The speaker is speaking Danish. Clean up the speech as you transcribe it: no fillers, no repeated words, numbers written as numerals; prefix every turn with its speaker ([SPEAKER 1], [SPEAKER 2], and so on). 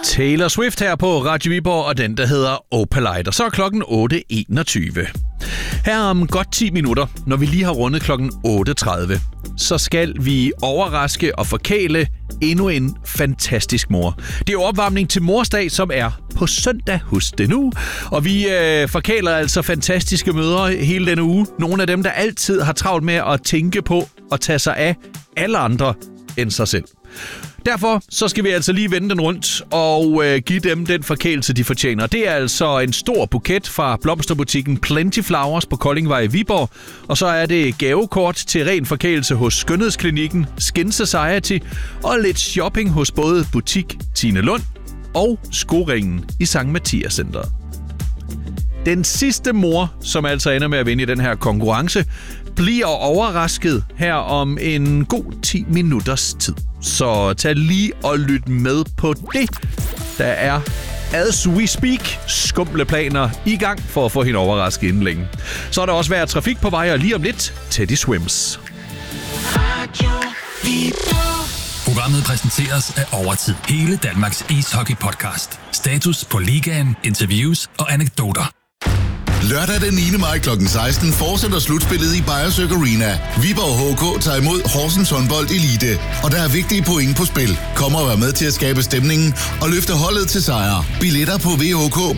[SPEAKER 1] Taylor Swift her på Radio Viborg, og den, der hedder Opalite. Og så er klokken 8.21. Her om godt 10 minutter, når vi lige har rundet klokken 8.30, så skal vi overraske og forkæle endnu en fantastisk mor. Det er jo opvarmning til morsdag, som er på søndag, husk det nu. Og vi forkæler altså fantastiske mødre hele denne uge. Nogle af dem, der altid har travlt med at tænke på at tage sig af alle andre end sig selv. Derfor så skal vi altså lige vende den rundt og give dem den forkælelse, de fortjener. Det er altså en stor buket fra blomsterbutikken Plenty Flowers på Koldingvej i Viborg. Og så er det gavekort til ren forkælelse hos Skønhedsklinikken Skin Society og lidt shopping hos både butik Tine Lund og Skoringen i Sankt Mathias Centeret. Den sidste mor, som altså ender med at vinde i den her konkurrence, bliver overrasket her om en god 10 minutters tid. Så tag lige og lyt med på det. Der er, as we speak, skumle planer i gang for at få hende overrasket inden længe. Så er der også været trafik på vej, og lige om lidt, Teddy Swims.
[SPEAKER 2] Programmet præsenteres af Overtid. Hele Danmarks ishockey-podcast. Status på ligaen, interviews og anekdoter.
[SPEAKER 3] Lørdag den 9. maj kl. 16 fortsætter slutspillet i Beyersøk Arena. Viborg HK tager imod Horsens Håndbold Elite, og der er vigtige point på spil. Kom og vær med til at skabe stemningen og løfte holdet til sejr. Billetter på VHK.